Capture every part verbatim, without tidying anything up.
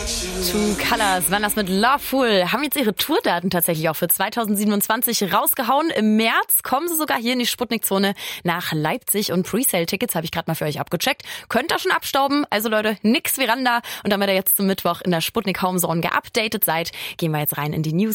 Two Colors waren das mit Loveful. Haben jetzt ihre Tourdaten tatsächlich auch für zweitausendsiebenundzwanzig rausgehauen. Im März kommen sie sogar hier in die Sputnik-Zone nach Leipzig und Presale-Tickets habe ich gerade mal für euch abgecheckt. Könnt ihr schon abstauben. Also Leute, nix Veranda. Und damit ihr jetzt zum Mittwoch in der Sputnik Homezone geupdatet seid, gehen wir jetzt rein in die News.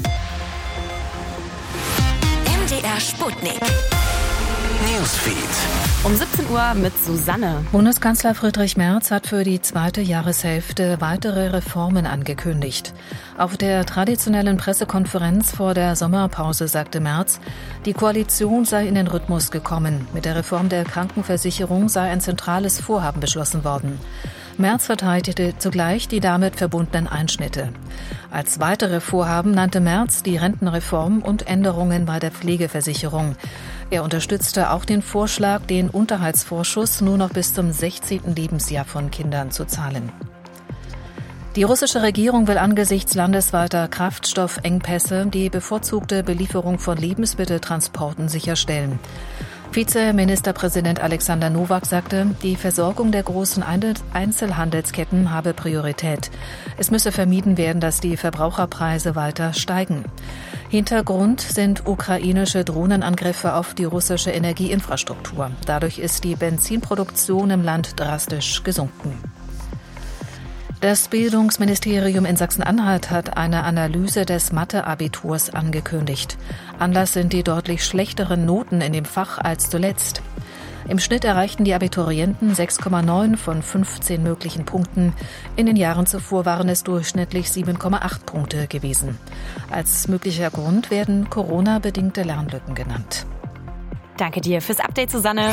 M D R Sputnik Newsfeed. Um siebzehn Uhr mit Susanne. Bundeskanzler Friedrich Merz hat für die zweite Jahreshälfte weitere Reformen angekündigt. Auf der traditionellen Pressekonferenz vor der Sommerpause sagte Merz, die Koalition sei in den Rhythmus gekommen. Mit der Reform der Krankenversicherung sei ein zentrales Vorhaben beschlossen worden. Merz verteidigte zugleich die damit verbundenen Einschnitte. Als weitere Vorhaben nannte Merz die Rentenreform und Änderungen bei der Pflegeversicherung. Er unterstützte auch den Vorschlag, den Unterhaltsvorschuss nur noch bis zum sechzehnten Lebensjahr von Kindern zu zahlen. Die russische Regierung will angesichts landesweiter Kraftstoffengpässe die bevorzugte Belieferung von Lebensmitteltransporten sicherstellen. Vizeministerpräsident Alexander Nowak sagte, die Versorgung der großen Einzelhandelsketten habe Priorität. Es müsse vermieden werden, dass die Verbraucherpreise weiter steigen. Hintergrund sind ukrainische Drohnenangriffe auf die russische Energieinfrastruktur. Dadurch ist die Benzinproduktion im Land drastisch gesunken. Das Bildungsministerium in Sachsen-Anhalt hat eine Analyse des Mathe-Abiturs angekündigt. Anlass sind die deutlich schlechteren Noten in dem Fach als zuletzt. Im Schnitt erreichten die Abiturienten sechs Komma neun von fünfzehn möglichen Punkten. In den Jahren zuvor waren es durchschnittlich sieben Komma acht Punkte gewesen. Als möglicher Grund werden Corona-bedingte Lernlücken genannt. Danke dir fürs Update, Susanne.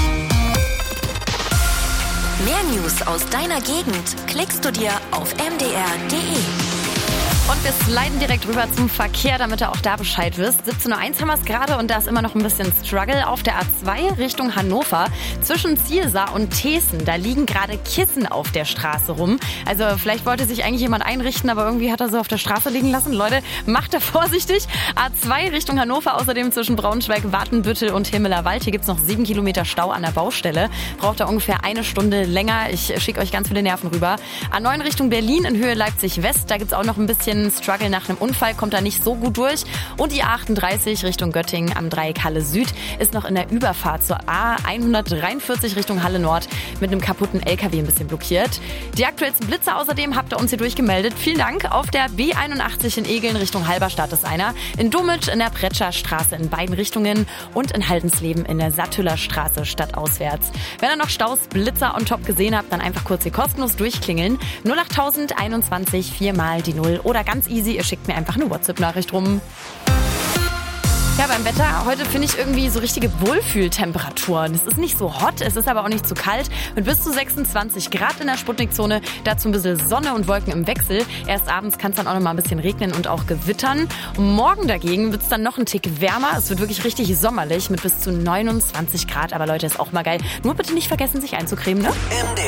Mehr News aus deiner Gegend klickst du dir auf m d r punkt d e. Und wir sliden direkt rüber zum Verkehr, damit du auch da Bescheid wirst. siebzehn Uhr eins haben wir es gerade und da ist immer noch ein bisschen Struggle auf der A zwei Richtung Hannover. Zwischen Zielsaar und Thesen, da liegen gerade Kissen auf der Straße rum. Also vielleicht wollte sich eigentlich jemand einrichten, aber irgendwie hat er sie auf der Straße liegen lassen. Leute, macht da vorsichtig. A zwei Richtung Hannover, außerdem zwischen Braunschweig, Watenbüttel und Himmelerwald. Hier gibt es noch sieben Kilometer Stau an der Baustelle. Braucht da ungefähr eine Stunde länger. Ich schicke euch ganz viele Nerven rüber. A neun Richtung Berlin in Höhe Leipzig-West, da gibt es auch noch ein bisschen Struggle nach einem Unfall, kommt da nicht so gut durch. Und die A achtunddreißig Richtung Göttingen am Dreieck Halle Süd ist noch in der Überfahrt zur A hundertdreiundvierzig Richtung Halle Nord mit einem kaputten L K W ein bisschen blockiert. Die aktuellsten Blitze außerdem habt ihr uns hier durchgemeldet. Vielen Dank. Auf der B einundachtzig in Egeln Richtung Halberstadt ist einer. In Dummitsch in der Pretscher-Straße in beiden Richtungen und in Haldensleben in der Satteler Straße stadtauswärts. Wenn ihr noch Staus, Blitzer on top gesehen habt, dann einfach kurz hier kostenlos durchklingeln. null acht einundzwanzig viermal die Null oder ganz easy, ihr schickt mir einfach eine WhatsApp-Nachricht rum. Ja, beim Wetter heute finde ich irgendwie so richtige Wohlfühltemperaturen. Es ist nicht so hot, es ist aber auch nicht zu kalt. Mit bis zu sechsundzwanzig Grad in der Sputnik-Zone, dazu ein bisschen Sonne und Wolken im Wechsel. Erst abends kann es dann auch noch mal ein bisschen regnen und auch gewittern. Morgen dagegen wird es dann noch ein Tick wärmer. Es wird wirklich richtig sommerlich mit bis zu neunundzwanzig Grad. Aber Leute, ist auch mal geil. Nur bitte nicht vergessen, sich einzucremen, ne? M D